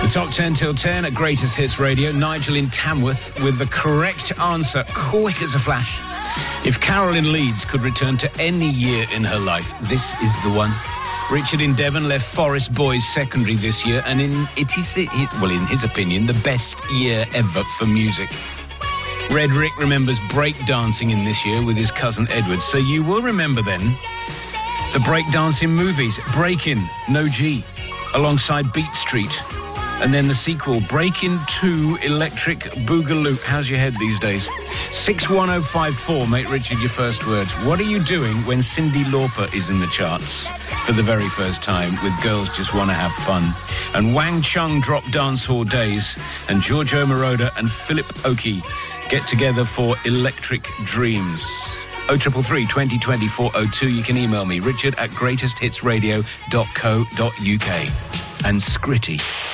Top 10 till 10 at Greatest Hits Radio. Nigel in Tamworth with the correct answer, quick as a flash. If Carol in Leeds could return to any year in her life, this is the one. Richard in Devon left Forest Boys Secondary this year, and in his opinion, the best year ever for music. Red Rick remembers breakdancing in this year with his cousin Edward, so you will remember then the breakdancing movies, Breakin', No G, alongside Beat Street. And then the sequel, Breakin' 2 Electric Boogaloo. How's your head these days? 61054, mate Richard, your first words. What are you doing when Cyndi Lauper is in the charts for the very first time with Girls Just Wanna Have Fun? And Wang Chung drop Dancehall Days, and Giorgio Moroder and Philip Oakey get together for Electric Dreams. 0333 2020 402. You can email me, richard@greatesthitsradio.co.uk. And Scritty.